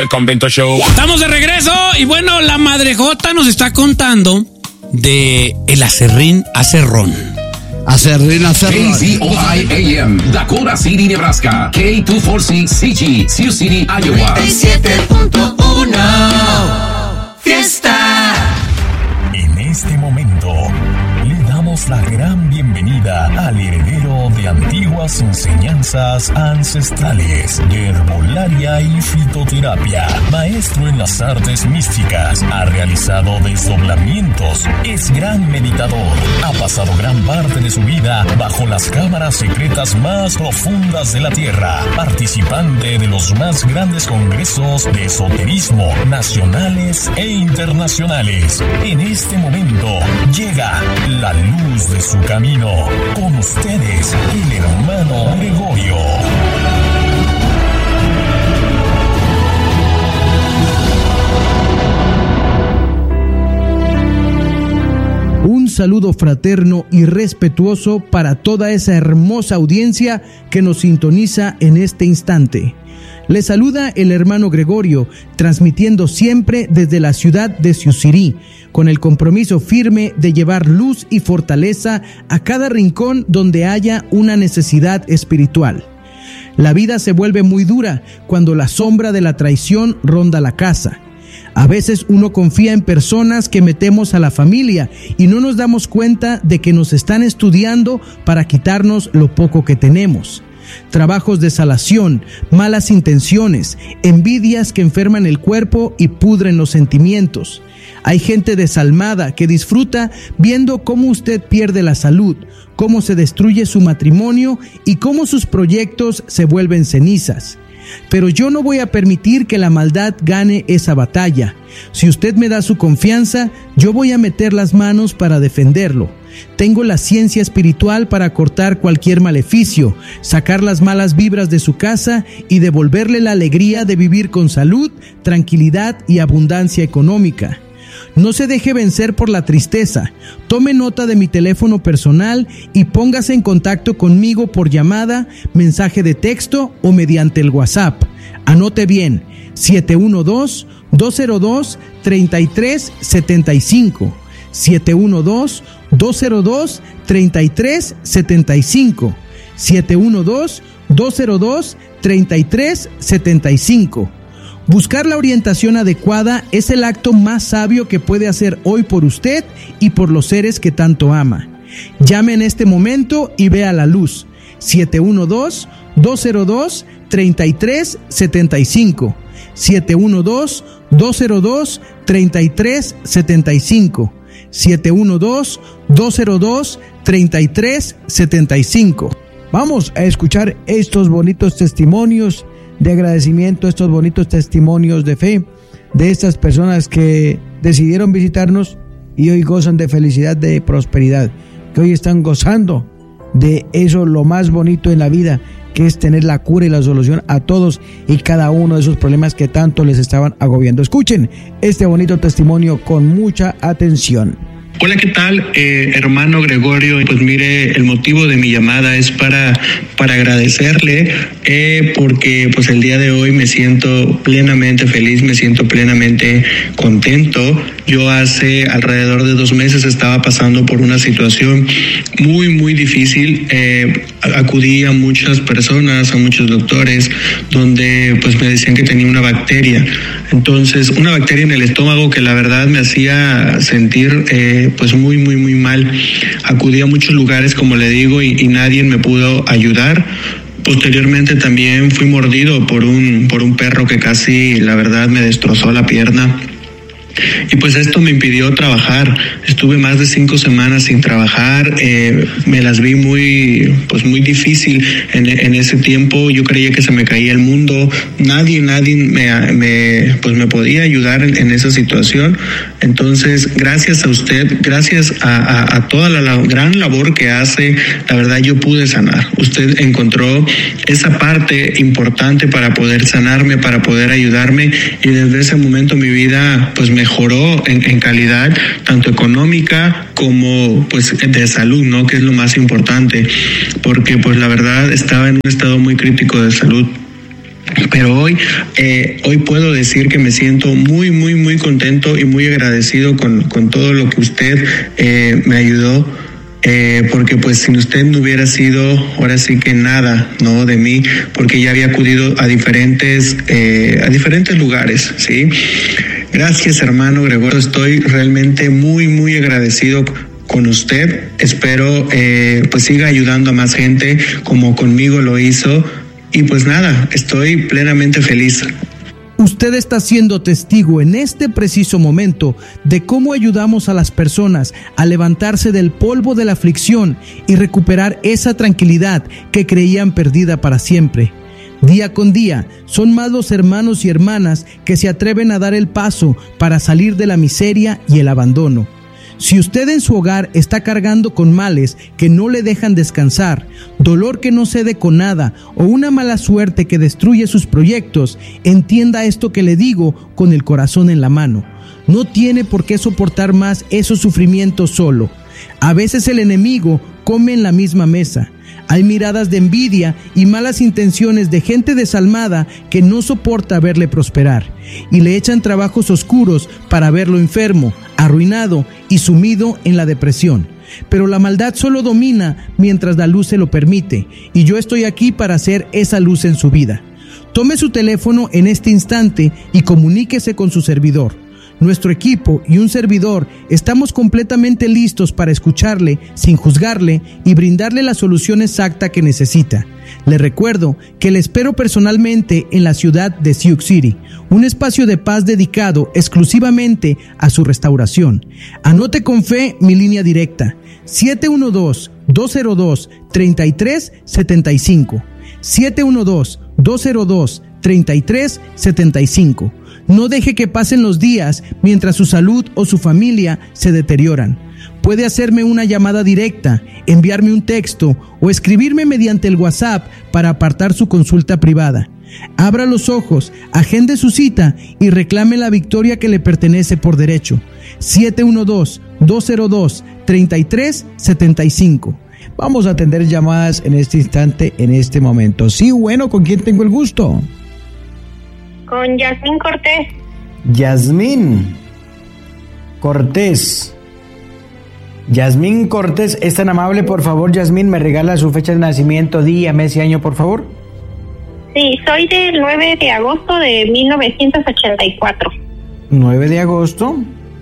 Convento Show. Estamos de regreso y bueno, la madrejota nos está contando de el acerrín acerrón. Acerrín. KZOI AM, Dakota City, Nebraska. K246CG, Sioux City, Iowa. 97.1 Fiesta. En este momento le damos la gran bienvenida al heredero de antiguas enseñanzas ancestrales de herbolaria y fitoterapia, maestro en las artes místicas, ha realizado desdoblamientos, es gran meditador, ha pasado gran parte de su vida bajo las cámaras secretas más profundas de la tierra, participante de los más grandes congresos de esoterismo nacionales e internacionales. En este momento llega la luz de su camino. Con ustedes, el hermano Gregorio. Un saludo fraterno y respetuoso para toda esa hermosa audiencia que nos sintoniza en este instante. Les saluda el hermano Gregorio, transmitiendo siempre desde la ciudad de Sioux City, con el compromiso firme de llevar luz y fortaleza a cada rincón donde haya una necesidad espiritual. La vida se vuelve muy dura cuando la sombra de la traición ronda la casa. A veces uno confía en personas que metemos a la familia y no nos damos cuenta de que nos están estudiando para quitarnos lo poco que tenemos. Trabajos de salación, malas intenciones, envidias que enferman el cuerpo y pudren los sentimientos. Hay gente desalmada que disfruta viendo cómo usted pierde la salud, cómo se destruye su matrimonio y cómo sus proyectos se vuelven cenizas. Pero yo no voy a permitir que la maldad gane esa batalla. Si usted me da su confianza, yo voy a meter las manos para defenderlo. Tengo la ciencia espiritual para cortar cualquier maleficio, sacar las malas vibras de su casa y devolverle la alegría de vivir con salud, tranquilidad y abundancia económica. No se deje vencer por la tristeza. Tome nota de mi teléfono personal y póngase en contacto conmigo por llamada, mensaje de texto o mediante el WhatsApp. Anote bien, 712-202-3375. 712-202-3375. 712-202-3375. Buscar la orientación adecuada es el acto más sabio que puede hacer hoy por usted y por los seres que tanto ama. Llame en este momento y vea la luz. 712-202-3375. 712-202-3375. 712-202-3375. Vamos a escuchar estos bonitos testimonios de agradecimiento, estos bonitos testimonios de fe de estas personas que decidieron visitarnos y hoy gozan de felicidad, de prosperidad, que hoy están gozando de eso, lo más bonito en la vida, que es tener la cura y la solución a todos y cada uno de esos problemas que tanto les estaban agobiando. Escuchen este bonito testimonio con mucha atención. Hola, ¿qué tal, hermano Gregorio? Pues mire, el motivo de mi llamada es para agradecerle, porque pues el día de hoy me siento plenamente feliz, me siento plenamente contento. Yo hace alrededor de 2 meses estaba pasando por una situación muy difícil. Acudí a muchas personas, a muchos doctores, donde pues me decían que tenía una bacteria. Entonces, una bacteria en el estómago que la verdad me hacía sentir pues muy mal. Acudí a muchos lugares, como le digo, y nadie me pudo ayudar. Posteriormente también fui mordido por un perro que casi, la verdad, me destrozó la pierna. Y pues esto me impidió trabajar. Estuve más de 5 semanas sin trabajar. Me las vi muy difícil en ese tiempo. Yo creía que se me caía el mundo. Nadie me podía ayudar en esa situación. Entonces, gracias a usted, gracias a toda la gran labor que hace, la verdad yo pude sanar. Usted encontró esa parte importante para poder sanarme, para poder ayudarme, y desde ese momento mi vida pues mejoró en calidad, tanto económica como pues de salud, ¿no? Que es lo más importante, porque pues la verdad estaba en un estado muy crítico de salud. Pero hoy puedo decir que me siento muy, muy, muy contento y muy agradecido con todo lo que usted me ayudó. Porque pues sin usted no hubiera sido ahora sí que nada, ¿no? De mí, porque ya había acudido a diferentes lugares, ¿sí? Gracias, hermano Gregorio, estoy realmente muy, muy agradecido con usted. Espero pues siga ayudando a más gente como conmigo lo hizo, y pues nada, estoy plenamente feliz. Usted está siendo testigo en este preciso momento de cómo ayudamos a las personas a levantarse del polvo de la aflicción y recuperar esa tranquilidad que creían perdida para siempre. Día con día, son más los hermanos y hermanas que se atreven a dar el paso para salir de la miseria y el abandono. Si usted en su hogar está cargando con males que no le dejan descansar, dolor que no cede con nada o una mala suerte que destruye sus proyectos, entienda esto que le digo con el corazón en la mano. No tiene por qué soportar más esos sufrimientos solo. A veces el enemigo come en la misma mesa. Hay miradas de envidia y malas intenciones de gente desalmada que no soporta verle prosperar y le echan trabajos oscuros para verlo enfermo, arruinado y sumido en la depresión. Pero la maldad solo domina mientras la luz se lo permite, y yo estoy aquí para hacer esa luz en su vida. Tome su teléfono en este instante y comuníquese con su servidor. Nuestro equipo y un servidor estamos completamente listos para escucharle sin juzgarle y brindarle la solución exacta que necesita. Le recuerdo que le espero personalmente en la ciudad de Sioux City, un espacio de paz dedicado exclusivamente a su restauración. Anote con fe mi línea directa, 712-202-3375, 712-202-3375. No deje que pasen los días mientras su salud o su familia se deterioran. Puede hacerme una llamada directa, enviarme un texto o escribirme mediante el WhatsApp para apartar su consulta privada. Abra los ojos, agende su cita y reclame la victoria que le pertenece por derecho. 712-202-3375. Vamos a atender llamadas en este instante, en este momento. Sí, bueno, ¿con quién tengo el gusto? Con Yasmín Cortés. Yasmín Cortés. Yasmín Cortés, ¿es tan amable, por favor, Yasmín, me regala su fecha de nacimiento, día, mes y año, por favor? Sí, soy del 9 de agosto de 1984. 9 de agosto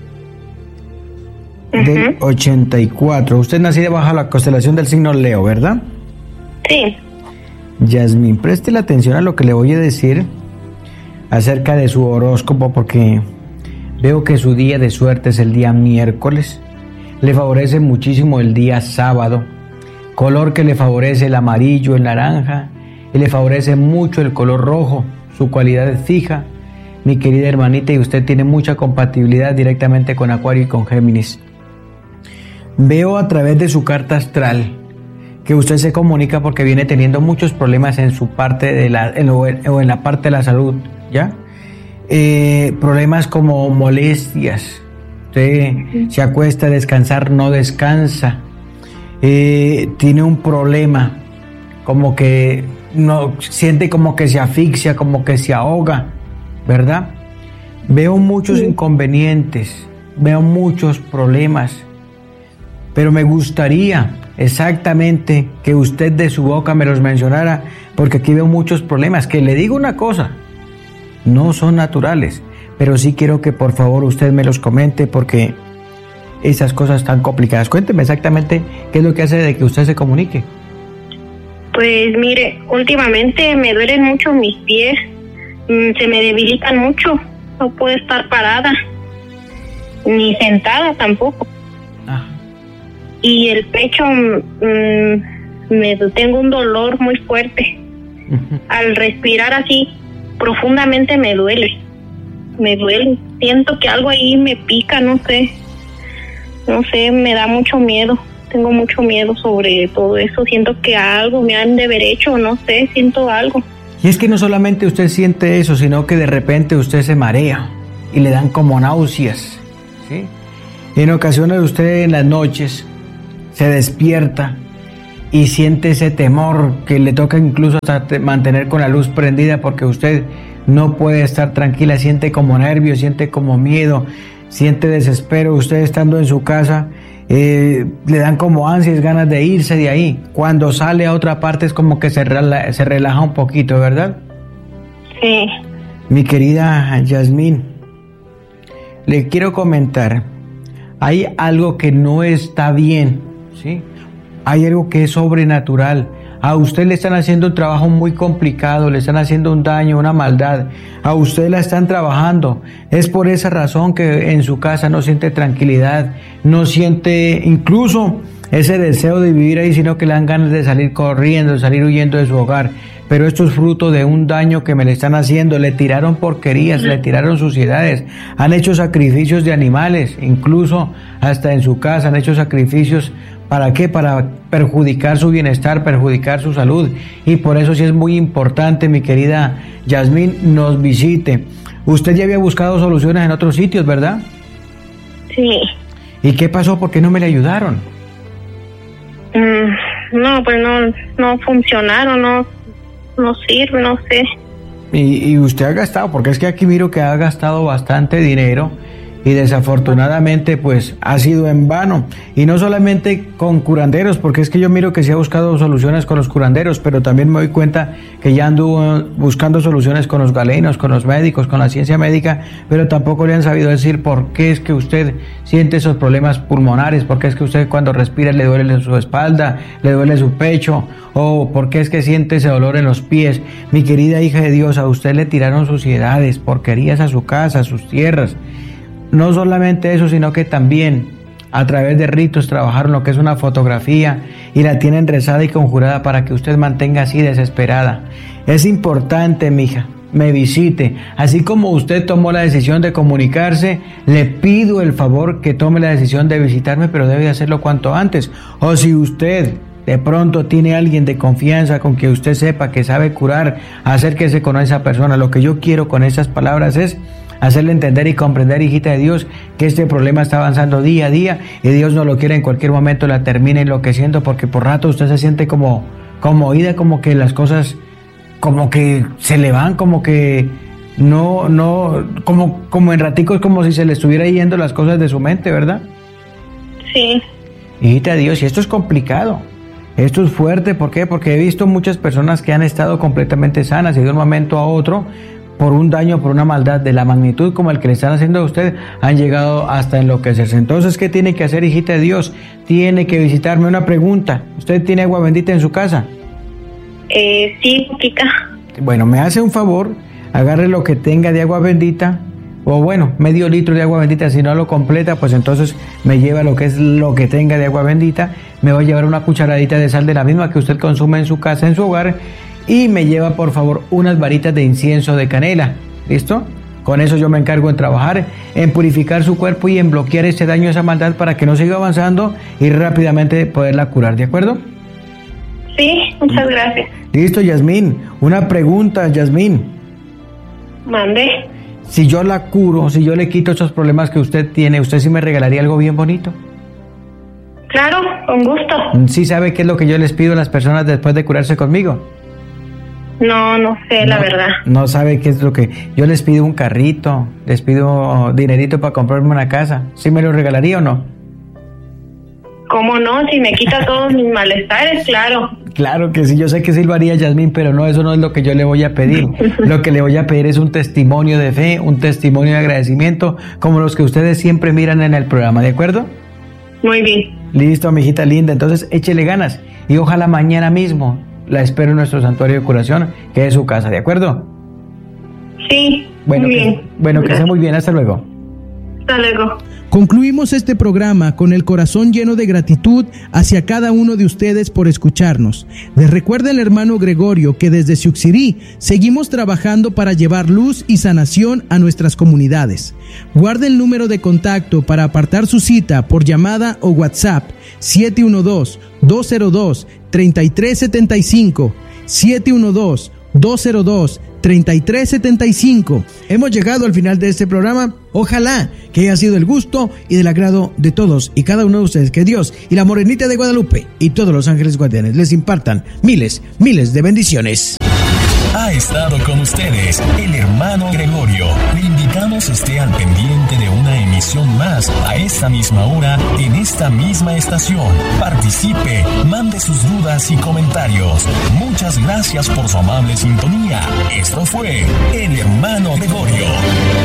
del 84. Usted nació bajo la constelación del signo Leo, ¿verdad? Sí. Yasmín, preste la atención a lo que le voy a decir acerca de su horóscopo, porque veo que su día de suerte es el día miércoles. Le favorece muchísimo el día sábado, color que le favorece el amarillo, el naranja, y le favorece mucho el color rojo. Su cualidad es fija, mi querida hermanita, y usted tiene mucha compatibilidad directamente con Acuario y con Géminis. Veo a través de su carta astral que usted se comunica porque viene teniendo muchos problemas en su parte de en la parte de la salud, ¿ya? Problemas como molestias. Usted se acuesta a descansar, no descansa. Tiene un problema, como que no siente, como que se asfixia, como que se ahoga, ¿verdad? Veo muchos inconvenientes, veo muchos problemas, pero me gustaría exactamente que usted de su boca me los mencionara, porque aquí veo muchos problemas, que le digo una cosa, no son naturales, pero sí quiero que por favor usted me los comente, porque esas cosas están complicadas. Cuénteme exactamente qué es lo que hace de que usted se comunique. Pues mire, últimamente me duelen mucho mis pies, se me debilitan mucho, no puedo estar parada, ni sentada tampoco. Y el pecho, tengo un dolor muy fuerte. Al respirar así profundamente me duele, siento que algo ahí me pica, no sé, me da mucho miedo, tengo mucho miedo sobre todo eso, siento que algo me han de haber hecho, no sé, siento algo. Y es que no solamente usted siente eso, sino que de repente usted se marea y le dan como náuseas, ¿sí? En ocasiones usted en las noches se despierta y siente ese temor que le toca incluso hasta mantener con la luz prendida porque usted no puede estar tranquila, siente como nervios, siente como miedo, siente desespero. Usted estando en su casa le dan como ansias, ganas de irse de ahí. Cuando sale a otra parte es como que se relaja un poquito, ¿verdad? Sí. Mi querida Yasmín, le quiero comentar, hay algo que no está bien, ¿sí? Hay algo que es sobrenatural. A usted le están haciendo un trabajo muy complicado, le están haciendo un daño, una maldad. A usted la están trabajando. Es por esa razón que en su casa no siente tranquilidad, no siente incluso ese deseo de vivir ahí, sino que le dan ganas de salir corriendo, de salir huyendo de su hogar. Pero esto es fruto de un daño que me le están haciendo. Le tiraron porquerías, le tiraron suciedades, han hecho sacrificios de animales, incluso hasta en su casa han hecho sacrificios. ¿Para qué? Para perjudicar su bienestar, perjudicar su salud. Y por eso sí es muy importante, mi querida Yasmín, nos visite. Usted ya había buscado soluciones en otros sitios, ¿verdad? Sí. ¿Y qué pasó? ¿Por qué no me le ayudaron? No, pues no funcionaron, no sirve, no sé. Y usted ha gastado, porque es que aquí miro que ha gastado bastante dinero y desafortunadamente pues ha sido en vano. Y no solamente con curanderos, porque es que yo miro que se ha buscado soluciones con los curanderos, pero también me doy cuenta que ya anduvo buscando soluciones con los galenos, con los médicos, con la ciencia médica, pero tampoco le han sabido decir por qué es que usted siente esos problemas pulmonares, por qué es que usted cuando respira le duele su espalda, le duele su pecho, o por qué es que siente ese dolor en los pies. Mi querida hija de Dios, a usted le tiraron suciedades, porquerías a su casa, a sus tierras. No solamente eso, sino que también a través de ritos trabajaron lo que es una fotografía y la tienen rezada y conjurada para que usted mantenga así desesperada. Es importante, mija, me visite. Así como usted tomó la decisión de comunicarse, le pido el favor que tome la decisión de visitarme, pero debe hacerlo cuanto antes. O si usted de pronto tiene alguien de confianza con que usted sepa que sabe curar, acérquese con esa persona. Lo que yo quiero con esas palabras es hacerle entender y comprender, hijita de Dios, que este problema está avanzando día a día y Dios no lo quiere en cualquier momento la termine enloqueciendo, porque por rato usted se siente como oída, como que las cosas como que se le van, como que como en raticos, como si se le estuviera yendo las cosas de su mente, ¿verdad? Sí. Hijita de Dios, y esto es complicado. Esto es fuerte, ¿por qué? Porque he visto muchas personas que han estado completamente sanas y de un momento a otro, por un daño, por una maldad de la magnitud como el que le están haciendo a usted, han llegado hasta enloquecerse. Entonces, ¿qué tiene que hacer, hijita de Dios? Tiene que visitarme. Una pregunta, ¿usted tiene agua bendita en su casa? Sí, poquita. Bueno, me hace un favor, agarre lo que tenga de agua bendita, o bueno, medio litro de agua bendita. Si no lo completa, pues entonces me lleva lo que es lo que tenga de agua bendita. Me va a llevar una cucharadita de sal de la misma que usted consume en su casa, en su hogar, y me lleva por favor unas varitas de incienso de canela. ¿Listo? Con eso yo me encargo en trabajar, en purificar su cuerpo y en bloquear ese daño, esa maldad, para que no siga avanzando y rápidamente poderla curar. ¿De acuerdo? Sí, muchas gracias. Listo, Yasmín. Una pregunta, Yasmín. Mande. Si yo la curo, si yo le quito esos problemas que usted tiene, ¿usted sí me regalaría algo bien bonito? Claro, con gusto. ¿Sí sabe qué es lo que yo les pido a las personas después de curarse conmigo? No sé, la verdad. No sabe qué es lo que... Yo les pido un carrito, les pido dinerito para comprarme una casa. ¿Sí me lo regalaría o no? ¿Cómo no? Si me quita todos mis malestares, claro. Claro que sí, yo sé que sí lo haría, Yasmín, pero no, eso no es lo que yo le voy a pedir. Lo que le voy a pedir es un testimonio de fe, un testimonio de agradecimiento, como los que ustedes siempre miran en el programa, ¿de acuerdo? Muy bien. Listo, mijita linda, entonces échele ganas y ojalá mañana mismo la espero en nuestro santuario de curación, que es su casa, ¿de acuerdo? Sí, bueno, muy bien. Que esté muy bien, hasta luego. Hasta luego. Concluimos este programa con el corazón lleno de gratitud hacia cada uno de ustedes por escucharnos. Les recuerda el hermano Gregorio que desde Siuxirí seguimos trabajando para llevar luz y sanación a nuestras comunidades. Guarde el número de contacto para apartar su cita por llamada o WhatsApp 712-202-3375, 712-202-3375. 3375. Hemos llegado al final de este programa. Ojalá que haya sido el gusto y del agrado de todos y cada uno de ustedes. Que Dios y la Morenita de Guadalupe y todos los ángeles guardianes les impartan miles de bendiciones. Ha estado con ustedes el hermano Gregorio. Le invitamos esté al pendiente de una emisión más a esta misma hora en esta misma estación. Participe, mande sus dudas y comentarios. Muchas gracias por su amable sintonía. Esto fue el hermano Gregorio.